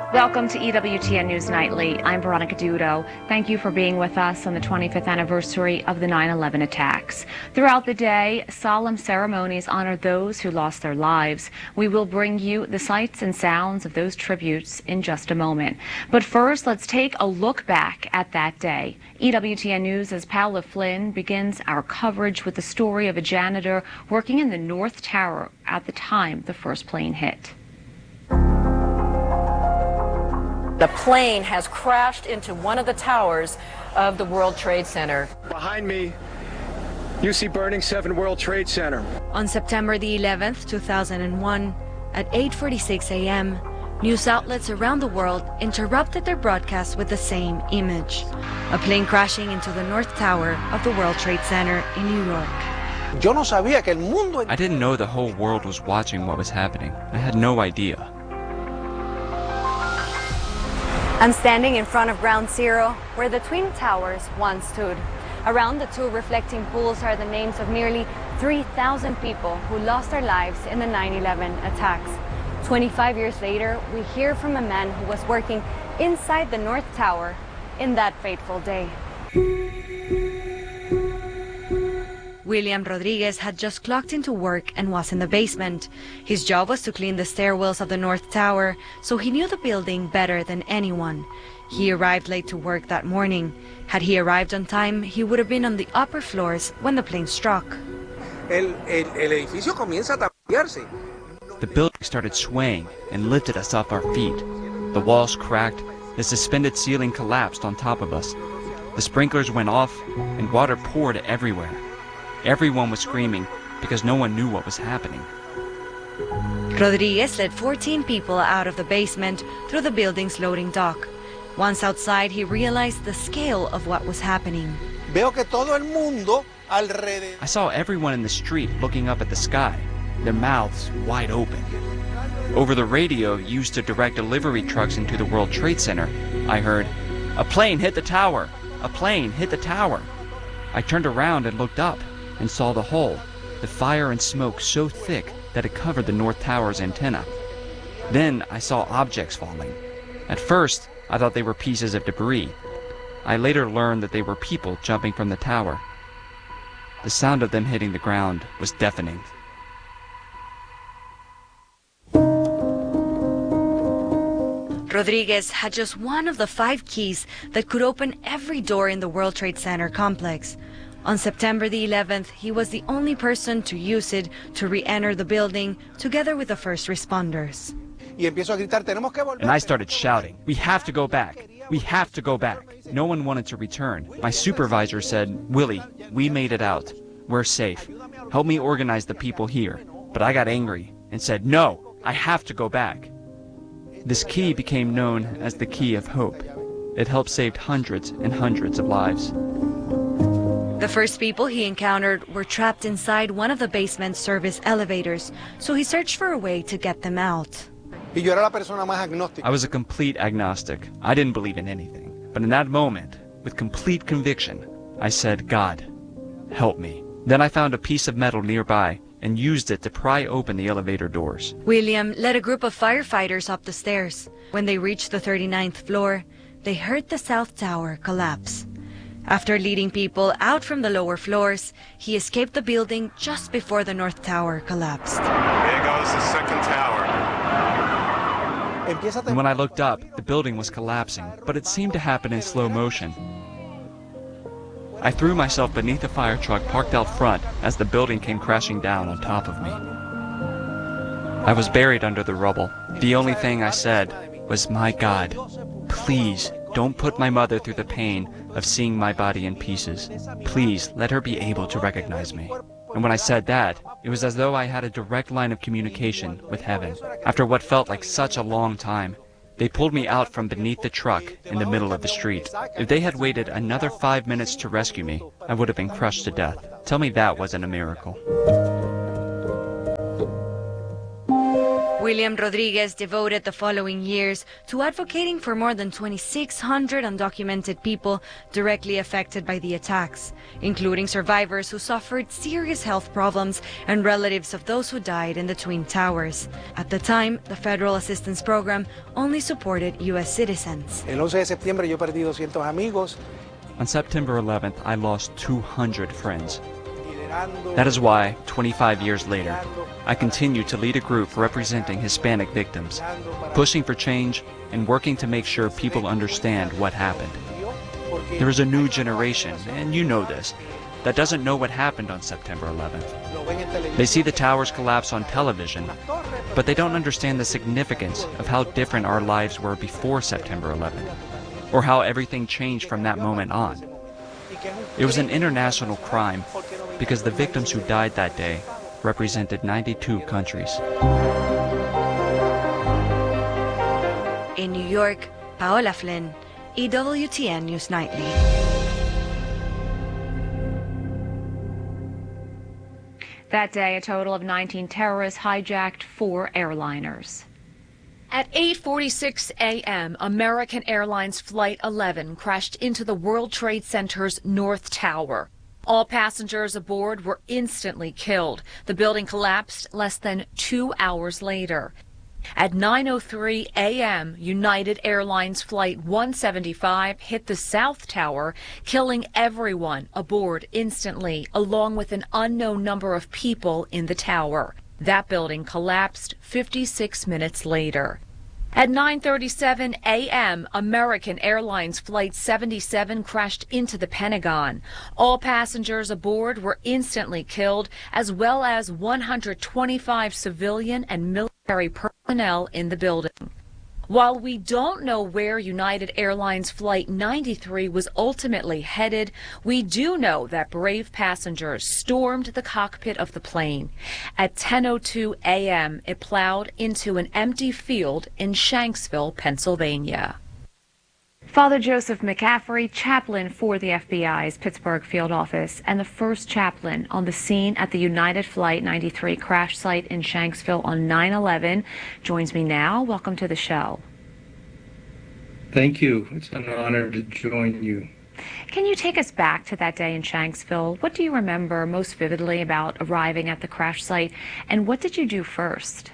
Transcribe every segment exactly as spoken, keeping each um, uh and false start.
Welcome to E W T N News Nightly. I'm Veronica Dudo. Thank you for being with us on the twenty-fifth anniversary of the nine eleven attacks. Throughout the day, solemn ceremonies honor those who lost their lives. We will bring you the sights and sounds of those tributes in just a moment. But first, let's take a look back at that day. E W T N News' Paula Flynn begins our coverage with the story of a janitor working in the North Tower at the time the first plane hit. The plane has crashed into one of the towers of the World Trade Center. Behind me, you see Burning seven World Trade Center. On September the eleventh, two thousand one, at eight forty-six a m, news outlets around the world interrupted their broadcasts with the same image: a plane crashing into the North Tower of the World Trade Center in New York. I didn't know the whole world was watching what was happening. I had no idea. I'm standing in front of Ground Zero, where the Twin Towers once stood. Around the two reflecting pools are the names of nearly three thousand people who lost their lives in the nine eleven attacks. twenty-five years later, we hear from a man who was working inside the North Tower in that fateful day. William Rodriguez had just clocked into work and was in the basement. His job was to clean the stairwells of the North Tower, so he knew the building better than anyone. He arrived late to work that morning. Had he arrived on time, he would have been on the upper floors when the plane struck. El, el, el edificio comienza a tambalearse. The building started swaying and lifted us off our feet. The walls cracked, the suspended ceiling collapsed on top of us. The sprinklers went off and water poured everywhere. Everyone was screaming because no one knew what was happening. Rodriguez led fourteen people out of the basement through the building's loading dock. Once outside, he realized the scale of what was happening. Veo que todo el mundo alrededor. I saw everyone in the street looking up at the sky, their mouths wide open. Over the radio used to direct delivery trucks into the World Trade Center, I heard, "A plane hit the tower! A plane hit the tower!" I turned around and looked up and saw the hole, the fire and smoke so thick that it covered the North Tower's antenna. Then I saw objects falling. At first, I thought they were pieces of debris. I later learned that they were people jumping from the tower. The sound of them hitting the ground was deafening. Rodriguez had just one of the five keys that could open every door in the World Trade Center complex. On September the eleventh, he was the only person to use it to re-enter the building together with the first responders. And I started shouting, "We have to go back! We have to go back!" No one wanted to return. My supervisor said, "Willie, we made it out. We're safe. Help me organize the people here." But I got angry and said, "No, I have to go back." This key became known as the Key of Hope. It helped save hundreds and hundreds of lives. The first people he encountered were trapped inside one of the basement service elevators, so he searched for a way to get them out. I was a complete agnostic. I didn't believe in anything. But in that moment, with complete conviction, I said, "God, help me." Then I found a piece of metal nearby and used it to pry open the elevator doors. William led a group of firefighters up the stairs. When they reached the thirty-ninth floor, they heard the South Tower collapse. After leading people out from the lower floors, he escaped the building just before the North Tower collapsed. There goes the second tower. And when I looked up, the building was collapsing, but it seemed to happen in slow motion. I threw myself beneath a fire truck parked out front as the building came crashing down on top of me. I was buried under the rubble. The only thing I said was, "My God, please don't put my mother through the pain of seeing my body in pieces. Please let her be able to recognize me." And when I said that, it was as though I had a direct line of communication with heaven. After what felt like such a long time, they pulled me out from beneath the truck in the middle of the street. If they had waited another five minutes to rescue me, I would have been crushed to death. Tell me that wasn't a miracle. William Rodriguez devoted the following years to advocating for more than twenty-six hundred undocumented people directly affected by the attacks, including survivors who suffered serious health problems and relatives of those who died in the Twin Towers. At the time, the federal assistance program only supported U S citizens. El once de septiembre yo perdí doscientos amigos. On September eleventh, I lost two hundred friends. That is why, twenty-five years later, I continue to lead a group representing Hispanic victims, pushing for change and working to make sure people understand what happened. There is a new generation, and you know this, that doesn't know what happened on September eleventh. They see the towers collapse on television, but they don't understand the significance of how different our lives were before September eleventh, or how everything changed from that moment on. It was an international crime because the victims who died that day represented ninety-two countries. In New York, Paola Flynn, E W T N News Nightly. That day, a total of nineteen terrorists hijacked four airliners. At eight forty-six a m, American Airlines Flight eleven crashed into the World Trade Center's North Tower. All passengers aboard were instantly killed. The building collapsed less than two hours later. At nine oh three a m, United Airlines Flight one seventy-five hit the South Tower, killing everyone aboard instantly, along with an unknown number of people in the tower. That building collapsed fifty-six minutes later. At nine thirty-seven a m, American Airlines Flight seventy-seven crashed into the Pentagon. All passengers aboard were instantly killed, as well as one hundred twenty-five civilian and military personnel in the building. While we don't know where United Airlines Flight ninety-three was ultimately headed, we do know that brave passengers stormed the cockpit of the plane. At ten oh two a m, it plowed into an empty field in Shanksville, Pennsylvania. Father Joseph McCaffrey, chaplain for the F B I's Pittsburgh field office and the first chaplain on the scene at the United Flight ninety-three crash site in Shanksville on nine eleven, joins me now. Welcome to the show. Thank you. It's an honor to join you. Can you take us back to that day in Shanksville? What do you remember most vividly about arriving at the crash site, and what did you do first?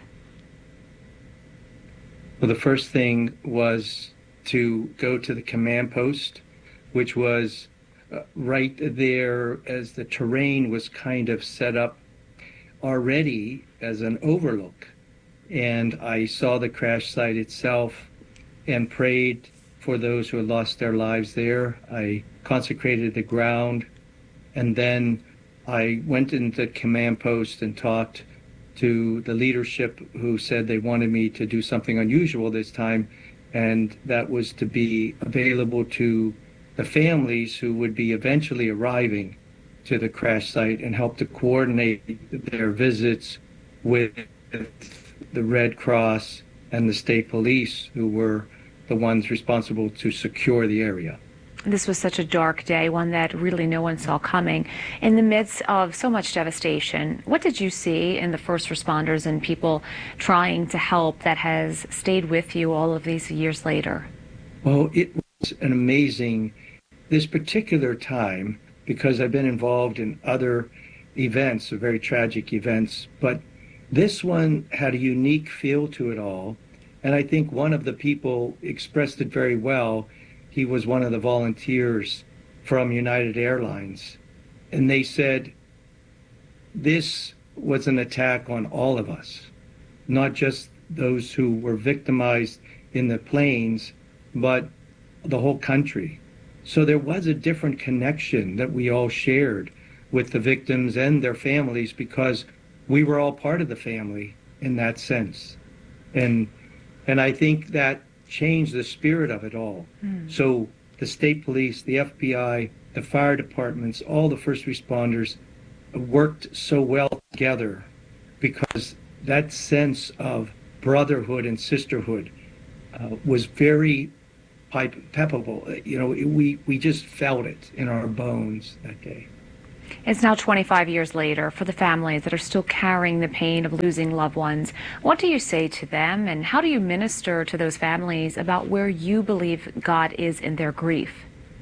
Well, the first thing was to go to the command post, which was uh, right there as the terrain was kind of set up already as an overlook. And I saw the crash site itself and prayed for those who had lost their lives there. I consecrated the ground, and then I went into command post and talked to the leadership, who said they wanted me to do something unusual this time, and that was to be available to the families who would be eventually arriving to the crash site and help to coordinate their visits with the Red Cross and the state police, who were the ones responsible to secure the area. This was such a dark day, one that really no one saw coming. In the midst of so much devastation, what did you see in the first responders and people trying to help that has stayed with you all of these years later? Well, it was an amazing, this particular time, because I've been involved in other events, very tragic events, but this one had a unique feel to it all. And I think one of the people expressed it very well. He was one of the volunteers from United Airlines. And they said, this was an attack on all of us, not just those who were victimized in the planes, but the whole country. So there was a different connection that we all shared with the victims and their families, because we were all part of the family in that sense. And and I think that changed the spirit of it all. Mm. So the state police, the F B I, the fire departments, all the first responders worked so well together, because that sense of brotherhood and sisterhood uh, was very palpable. You know, we, we just felt it in our bones that day. It's now twenty-five years later. For the families that are still carrying the pain of losing loved ones, what do you say to them, and how do you minister to those families about where you believe God is in their grief?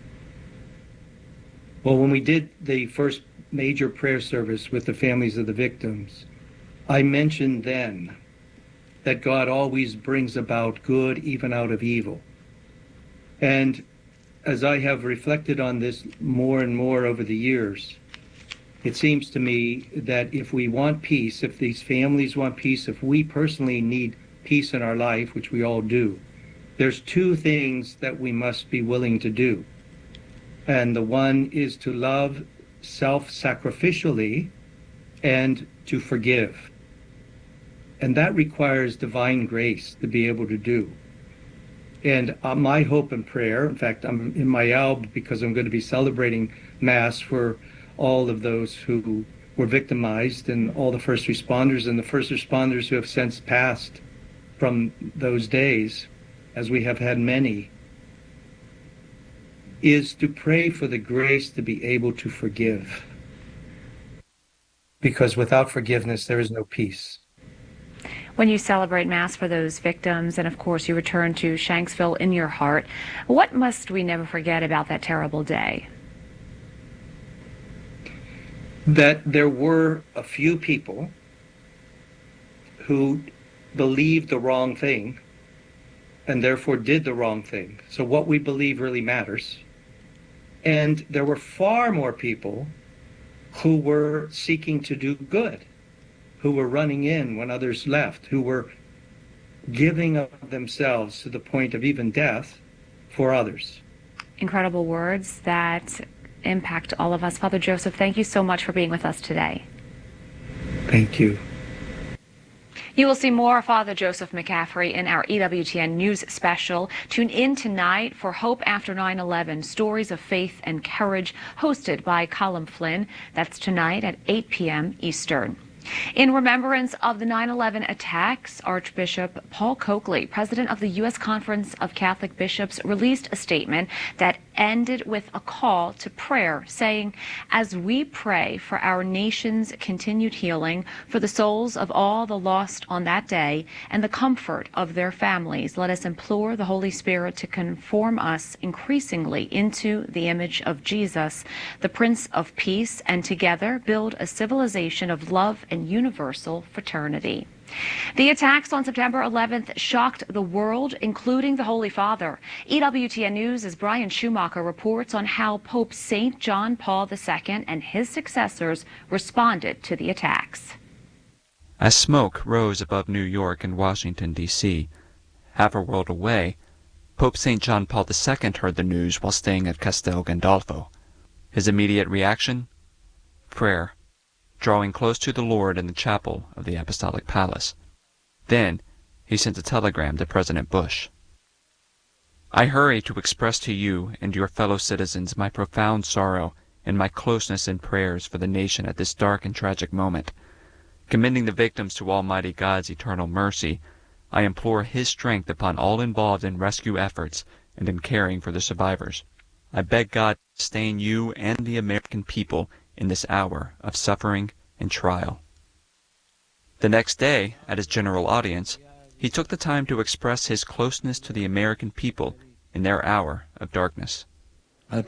Well, when we did the first major prayer service with the families of the victims, I mentioned then that God always brings about good even out of evil. And as I have reflected on this more and more over the years, it seems to me that if we want peace, if these families want peace, if we personally need peace in our life, which we all do, there's two things that we must be willing to do. And the one is to love self-sacrificially and to forgive. And that requires divine grace to be able to do. And uh, my hope and prayer, in fact, I'm in my alb because I'm going to be celebrating Mass for all of those who were victimized and all the first responders and the first responders who have since passed from those days, as we have had many, is to pray for the grace to be able to forgive. Because without forgiveness, there is no peace. When you celebrate Mass for those victims, and of course you return to Shanksville in your heart, what must we never forget about that terrible day? That there were a few people who believed the wrong thing and therefore did the wrong thing. So what we believe really matters. And there were far more people who were seeking to do good, who were running in when others left, who were giving of themselves to the point of even death for others. Incredible words that impact all of us. Father Joseph, thank you so much for being with us today. Thank you. You will see more of Father Joseph McCaffrey in our E W T N News special. Tune in tonight for Hope After nine eleven, Stories of Faith and Courage, hosted by Colin Flynn. That's tonight at eight p m Eastern. In remembrance of the nine eleven attacks, Archbishop Paul Coakley, president of the U S Conference of Catholic Bishops, released a statement that ended with a call to prayer, saying, "As we pray for our nation's continued healing, for the souls of all the lost on that day, and the comfort of their families, let us implore the Holy Spirit to conform us increasingly into the image of Jesus, the Prince of Peace, and together build a civilization of love and universal fraternity." The attacks on September eleventh shocked the world, including the Holy Father. E W T N News' Brian Schumacher reports on how Pope Saint John Paul the Second and his successors responded to the attacks. As smoke rose above New York and Washington, D C, half a world away, Pope Saint John Paul the Second heard the news while staying at Castel Gandolfo. His immediate reaction? Prayer, drawing close to the Lord in the chapel of the Apostolic Palace. Then he sent a telegram to President Bush. "I hurry to express to you and your fellow citizens my profound sorrow and my closeness in prayers for the nation at this dark and tragic moment. Commending the victims to Almighty God's eternal mercy, I implore His strength upon all involved in rescue efforts and in caring for the survivors. I beg God to sustain you and the American people in this hour of suffering and trial." The next day, at his general audience, he took the time to express his closeness to the American people in their hour of darkness. To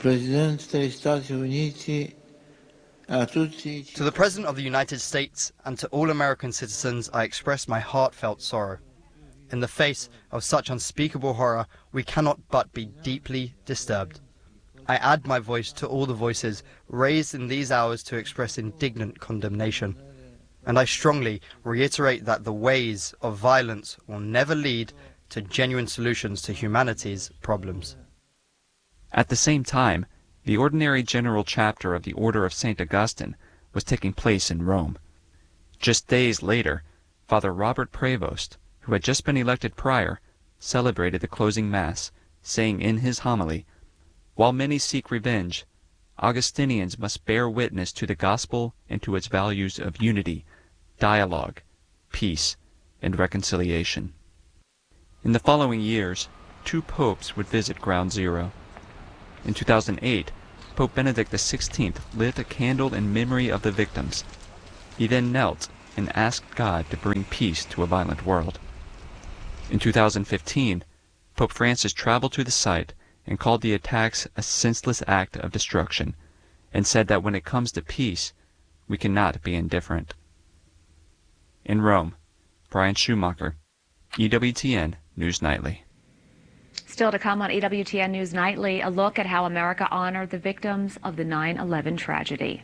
the President of the United States and to all American citizens, I express my heartfelt sorrow. In the face of such unspeakable horror, we cannot but be deeply disturbed. I add my voice to all the voices raised in these hours to express indignant condemnation. And I strongly reiterate that the ways of violence will never lead to genuine solutions to humanity's problems. At the same time, the ordinary general chapter of the Order of Saint Augustine was taking place in Rome. Just days later, Father Robert Prevost, who had just been elected prior, celebrated the closing Mass, saying in his homily, "While many seek revenge, Augustinians must bear witness to the gospel and to its values of unity, dialogue, peace, and reconciliation." In the following years, two popes would visit Ground Zero. In two thousand eight, Pope Benedict the sixteenth lit a candle in memory of the victims. He then knelt and asked God to bring peace to a violent world. In two thousand fifteen, Pope Francis traveled to the site and called the attacks a senseless act of destruction, and said that when it comes to peace, we cannot be indifferent. In Rome, Brian Schumacher, E W T N News Nightly. Still to come on E W T N News Nightly, a look at how America honored the victims of the nine eleven tragedy.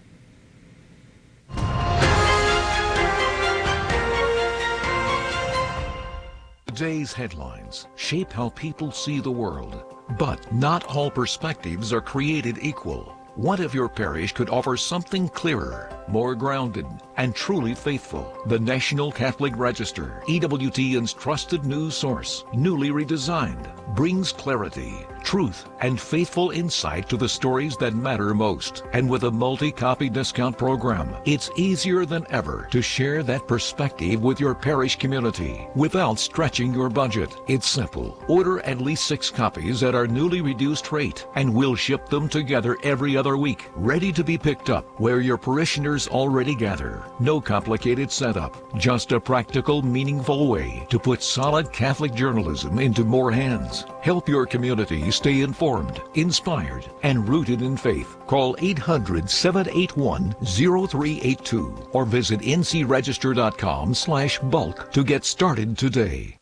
Today's headlines shape how people see the world, but not all perspectives are created equal. What if your parish could offer something clearer, more grounded, and truly faithful? The National Catholic Register, E W T N's trusted news source, newly redesigned, brings clarity, truth, and faithful insight to the stories that matter most. And with a multi-copy discount program, it's easier than ever to share that perspective with your parish community without stretching your budget. It's simple. Order at least six copies at our newly reduced rate, and we'll ship them together every other week, ready to be picked up where your parishioners already gather. No complicated setup, just a practical, meaningful way to put solid Catholic journalism into more hands. Help your community stay informed, inspired, and rooted in faith. Call eight hundred, seven eight one, zero three eight two or visit n c register dot com slash bulk to get started today.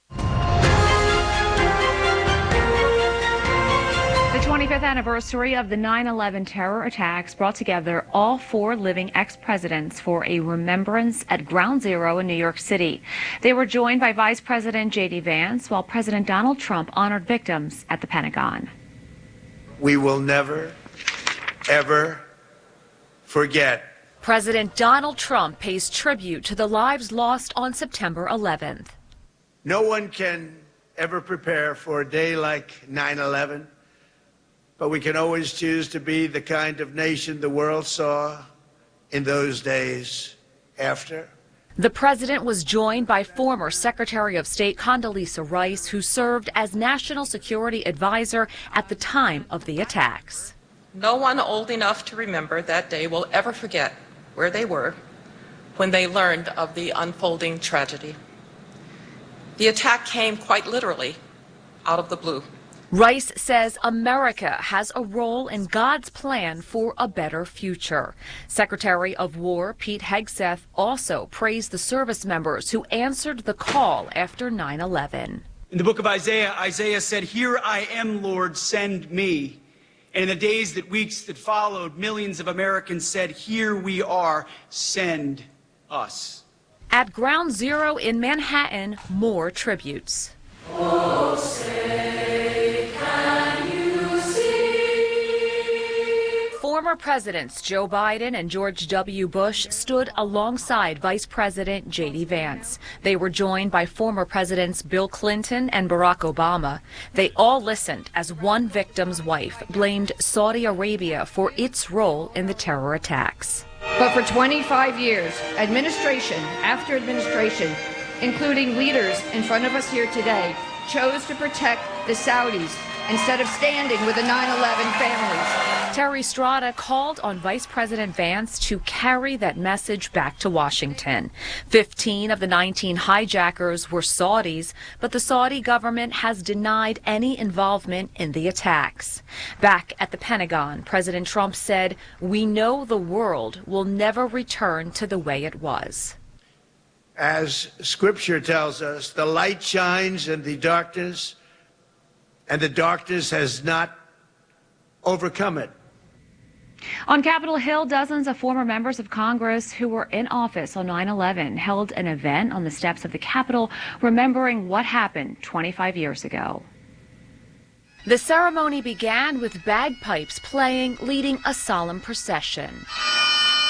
The twenty-fifth anniversary of the nine eleven terror attacks brought together all four living ex-presidents for a remembrance at Ground Zero in New York City. They were joined by Vice President J D Vance, while President Donald Trump honored victims at the Pentagon. We will never, ever forget. President Donald Trump pays tribute to the lives lost on September eleventh. No one can ever prepare for a day like nine eleven. But we can always choose to be the kind of nation the world saw in those days after. The president was joined by former Secretary of State Condoleezza Rice, who served as National Security Advisor at the time of the attacks. No one old enough to remember that day will ever forget where they were when they learned of the unfolding tragedy. The attack came quite literally out of the blue. Rice says America has a role in God's plan for a better future. Secretary of War Pete Hegseth also praised the service members who answered the call after nine eleven. In the book of Isaiah, Isaiah said, "Here I am, Lord, send me." And in the days that weeks that followed, millions of Americans said, "Here we are, send us." At Ground Zero in Manhattan, more tributes. Oh, say, can you see? Former Presidents Joe Biden and George W. Bush stood alongside Vice President J D Vance. They were joined by former Presidents Bill Clinton and Barack Obama. They all listened as one victim's wife blamed Saudi Arabia for its role in the terror attacks. But for twenty-five years, administration after administration, including leaders in front of us here today, chose to protect the Saudis instead of standing with the nine eleven families. Terry Strada called on Vice President Vance to carry that message back to Washington. Fifteen of the nineteen hijackers were Saudis, but the Saudi government has denied any involvement in the attacks. Back at the Pentagon, President Trump said, "We know the world will never return to the way it was." As Scripture tells us, the light shines in the darkness, and the darkness has not overcome it. On Capitol Hill, dozens of former members of Congress who were in office on nine eleven held an event on the steps of the Capitol, remembering what happened twenty-five years ago. The ceremony began with bagpipes playing, leading a solemn procession.